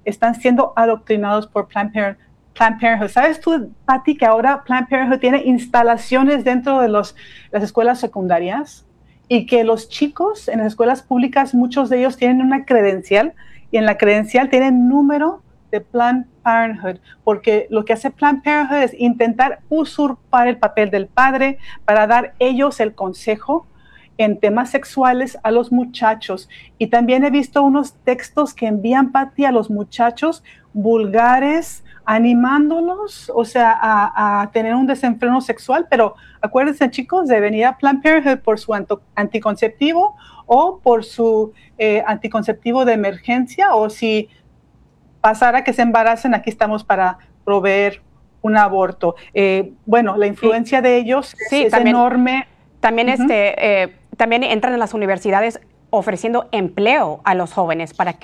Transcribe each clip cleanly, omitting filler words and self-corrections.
están siendo adoctrinados por Planned Parenthood. ¿Sabes tú, Patty, que ahora Planned Parenthood tiene instalaciones dentro de las escuelas secundarias y que los chicos en las escuelas públicas, muchos de ellos tienen una credencial y en la credencial tienen número de Planned Parenthood, porque lo que hace Planned Parenthood es intentar usurpar el papel del padre para dar ellos el consejo en temas sexuales a los muchachos. Y también he visto unos textos que envían, Patty, a los muchachos vulgares, animándolos, o sea, a tener un desenfreno sexual. Pero acuérdense, chicos, de venir a Planned Parenthood por su anticonceptivo o por su anticonceptivo de emergencia, o si pasara que se embaracen, aquí estamos para proveer un aborto. Bueno, la influencia de ellos es también, enorme. También, también entran en las universidades ofreciendo empleo a los jóvenes para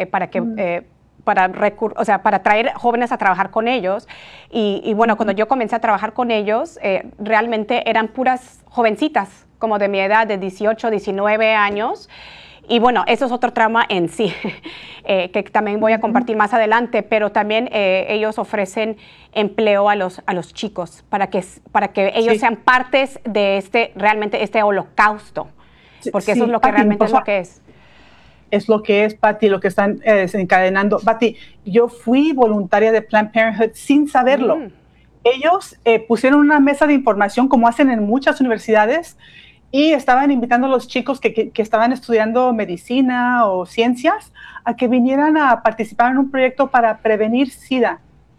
traer jóvenes a trabajar con ellos. Y bueno, cuando yo comencé a trabajar con ellos, realmente eran puras jovencitas, como de mi edad, de 18, 19 años. Y bueno, eso es otro trauma en sí, que también voy a compartir más adelante, pero también ellos ofrecen empleo a los chicos para que ellos sean partes de realmente este holocausto, porque eso es lo que Patty, realmente es lo que es. Es lo que es, Patty, lo que están desencadenando. Patty, yo fui voluntaria de Planned Parenthood sin saberlo. Ellos pusieron una mesa de información, como hacen en muchas universidades, y estaban invitando a los chicos que estaban estudiando medicina o ciencias a que vinieran a participar en un proyecto para prevenir SIDA,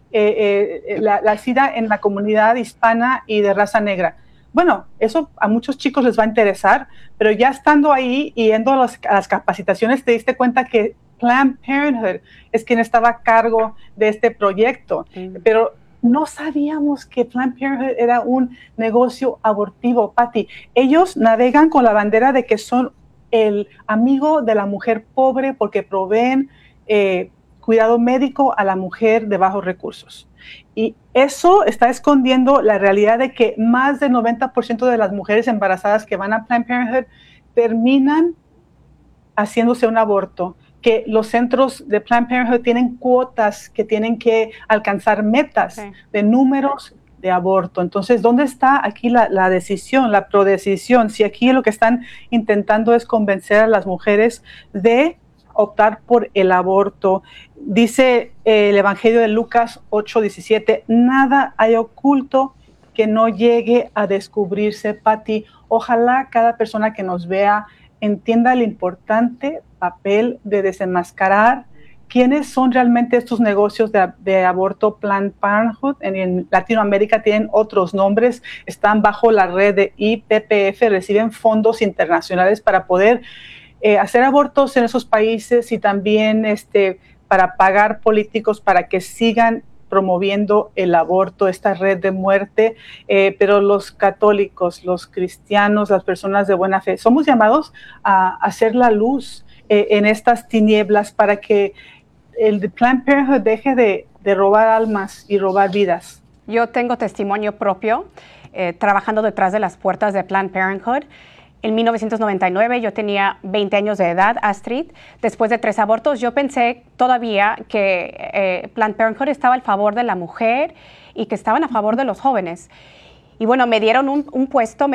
la SIDA en la comunidad hispana y de raza negra. Bueno, eso a muchos chicos les va a interesar, pero ya estando ahí y yendo a las capacitaciones te diste cuenta que Planned Parenthood es quien estaba a cargo de este proyecto. Pero no sabíamos que Planned Parenthood era un negocio abortivo, Patty. Ellos navegan con la bandera de que son el amigo de la mujer pobre porque proveen cuidado médico a la mujer de bajos recursos. Y eso está escondiendo la realidad de que más del 90% de las mujeres embarazadas que van a Planned Parenthood terminan haciéndose un aborto, que los centros de Planned Parenthood tienen cuotas que tienen que alcanzar metas de números de aborto. Entonces, ¿dónde está aquí la decisión, la prodecisión? Si aquí lo que están intentando es convencer a las mujeres de optar por el aborto. Dice el Evangelio de Lucas 8:17, nada hay oculto que no llegue a descubrirse, Patty. Ojalá cada persona que nos vea entienda el importante papel de desenmascarar quiénes son realmente estos negocios de aborto. Planned Parenthood en Latinoamérica tienen otros nombres, están bajo la red de IPPF, reciben fondos internacionales para poder hacer abortos en esos países y también para pagar políticos para que sigan promoviendo el aborto, esta red de muerte, pero los católicos, los cristianos, las personas de buena fe, somos llamados a hacer la luz en estas tinieblas para que el Planned Parenthood deje de robar almas y robar vidas. Yo tengo testimonio propio trabajando detrás de las puertas de Planned Parenthood. En 1999 yo tenía 20 años de edad, Astrid. Después de 3 abortos, yo pensé todavía que Planned Parenthood estaba al favor de la mujer y que estaban a favor de los jóvenes. Y bueno, me dieron un puesto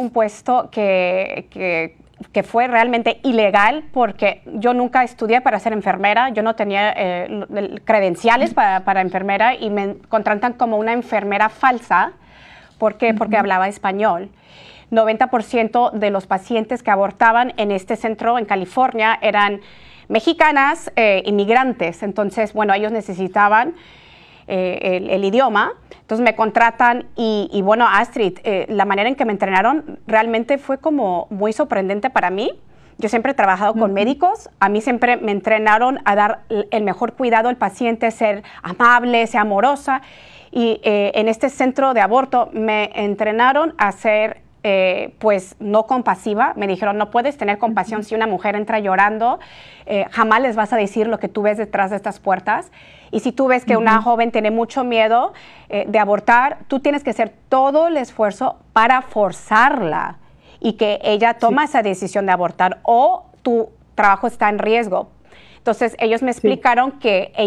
que fue realmente ilegal porque yo nunca estudié para ser enfermera, yo no tenía credenciales para enfermera y me contratan como una enfermera falsa. ¿Por qué? Porque hablaba español. 90% de los pacientes que abortaban en este centro en California eran mexicanas, inmigrantes. Entonces, bueno, ellos necesitaban el idioma. Entonces me contratan y bueno, Astrid, la manera en que me entrenaron realmente fue como muy sorprendente para mí. Yo siempre he trabajado con médicos, a mí siempre me entrenaron a dar el mejor cuidado al paciente, ser amable, ser amorosa. Y en este centro de aborto me entrenaron a ser pues no compasiva. Me dijeron, no puedes tener compasión si una mujer entra llorando, jamás les vas a decir lo que tú ves detrás de estas puertas. Y si tú ves que una joven tiene mucho miedo de abortar, tú tienes que hacer todo el esfuerzo para forzarla y que ella toma esa decisión de abortar o tu trabajo está en riesgo. Entonces ellos me explicaron que